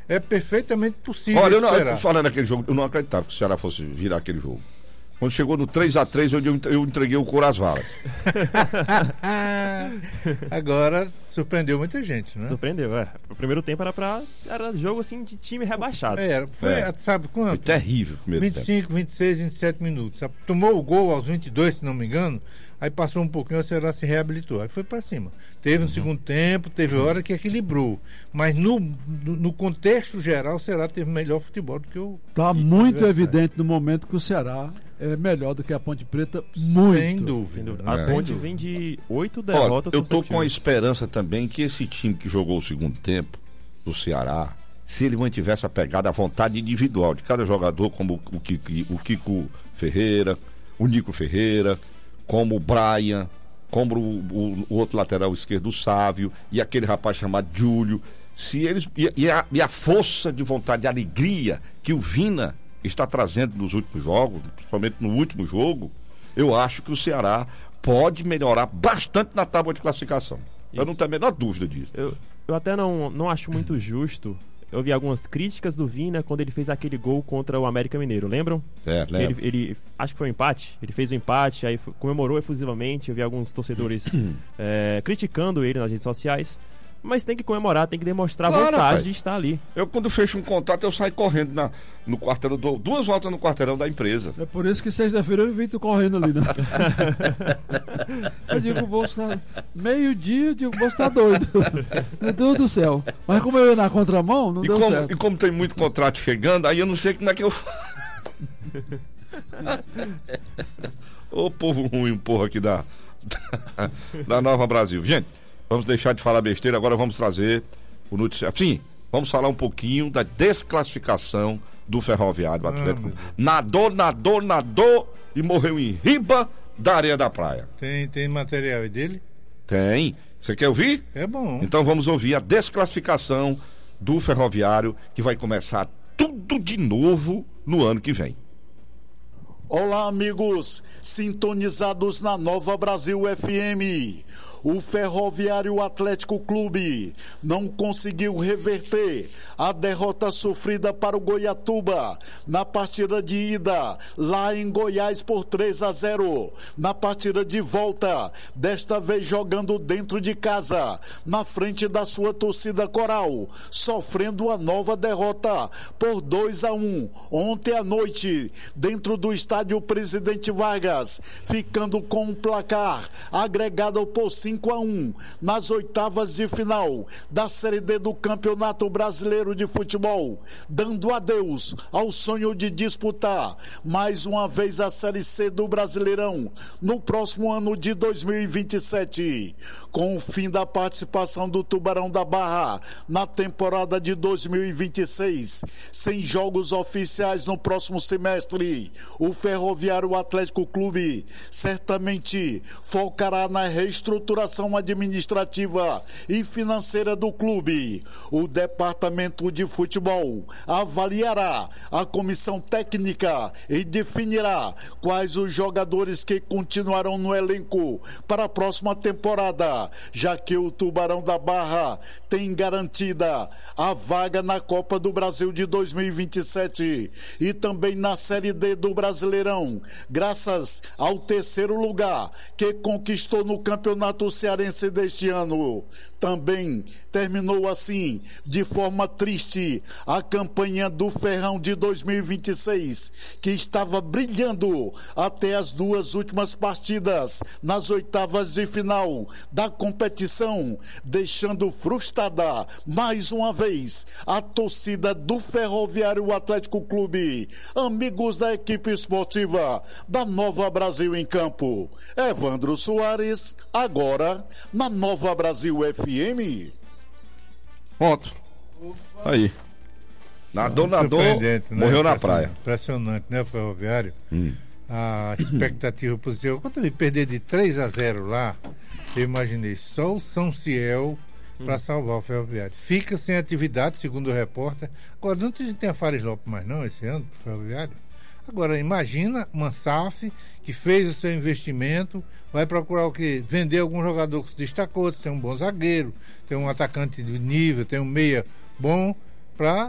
é perfeitamente possível. Olha, esperar. falando naquele jogo, eu não acreditava que o Ceará fosse virar aquele jogo. Quando chegou no 3-3, eu entreguei o couro às varas. Agora, surpreendeu muita gente, né? Surpreendeu, O primeiro tempo era jogo assim de time rebaixado. Sabe quanto? Foi terrível o primeiro 25, tempo. 26, 27 minutos. Tomou o gol aos 22, se não me engano. Aí passou um pouquinho, o Ceará se reabilitou. Aí foi pra cima. Teve no segundo tempo, teve hora que equilibrou. Mas no contexto geral, o Ceará teve melhor futebol do que o... Está muito evidente no momento que o Ceará é melhor do que a Ponte Preta, muito. Sem dúvida. A Ponte vem de 8 derrotas. Olha, eu tô com a esperança também que esse time que jogou o segundo tempo, do Ceará, se ele mantivesse a pegada, a vontade individual de cada jogador, como o Kiko Ferreira, o Nico Ferreira, como o Brian, como o outro lateral esquerdo, o Sávio, e aquele rapaz chamado Júlio, se eles e a força de vontade, a alegria que o Vina está trazendo nos últimos jogos, principalmente no último jogo, eu acho que o Ceará pode melhorar bastante na tábua de classificação. Isso. Eu não tenho a menor dúvida disso. Eu até não acho muito justo. Eu vi algumas críticas do Vina quando ele fez aquele gol contra o América Mineiro, lembram? Lembro. Ele acho que foi um empate. Ele fez o empate, aí comemorou efusivamente. Eu vi alguns torcedores criticando ele nas redes sociais. Mas tem que comemorar, tem que demonstrar vontade de estar ali. Eu, quando fecho um contrato, eu saio correndo no quarteirão, dou 2 voltas no quarteirão da empresa. É por isso que sexta-feira eu vi tu correndo ali, né? Eu digo, o bolso tá... meio-dia, eu digo, o bolso tá doido. Meu Deus do céu. Mas como eu ia na contramão, não deu certo. E como tem muito contrato chegando, aí eu não sei como é que eu faço. Ô povo ruim, porra, aqui da Nova Brasil. Gente, vamos deixar de falar besteira, agora vamos trazer o noticiário. Sim, vamos falar um pouquinho da desclassificação do Ferroviário Atlético. Nadou e morreu em riba da areia da praia. Tem material aí dele? Tem. Você quer ouvir? É bom. Então vamos ouvir a desclassificação do Ferroviário, que vai começar tudo de novo no ano que vem. Olá, amigos, sintonizados na Nova Brasil FM. O Ferroviário Atlético Clube não conseguiu reverter a derrota sofrida para o Goiatuba na partida de ida lá em Goiás por 3-0. Na partida de volta, desta vez jogando dentro de casa, na frente da sua torcida coral, sofrendo a nova derrota por 2-1 ontem à noite, dentro do estádio Presidente Vargas, ficando com um placar agregado por 5-1 nas oitavas de final da Série D do Campeonato Brasileiro de Futebol, dando adeus ao sonho de disputar mais uma vez a Série C do Brasileirão no próximo ano de 2027. Com o fim da participação do Tubarão da Barra na temporada de 2026, sem jogos oficiais no próximo semestre, o Ferroviário Atlético Clube certamente focará na reestruturação administrativa e financeira do clube. O departamento de futebol avaliará a comissão técnica e definirá quais os jogadores que continuarão no elenco para a próxima temporada, já que o Tubarão da Barra tem garantida a vaga na Copa do Brasil de 2027 e também na Série D do Brasileirão, graças ao terceiro lugar que conquistou no Campeonato Cearense deste ano. Também terminou assim, de forma triste, a campanha do Ferrão de 2026, que estava brilhando até as 2 últimas partidas nas oitavas de final da competição, deixando frustrada mais uma vez a torcida do Ferroviário Atlético Clube. Amigos da equipe esportiva da Nova Brasil em Campo, Evandro Soares, agora na Nova Brasil FM. Pronto. Aí. Nadou, né? morreu na praia. Impressionante, né, o Ferroviário? A expectativa positiva. Quando ele perder de 3-0 lá, eu imaginei só o São Ciel para salvar o Ferroviário. Fica sem atividade, segundo o repórter. Agora, não tem a Fares Lopes mais não, esse ano, pro Ferroviário. Agora, imagina uma SAF que fez o seu investimento, vai procurar o quê? Vender algum jogador que se destacou, tem um bom zagueiro, tem um atacante de nível, tem um meia bom, para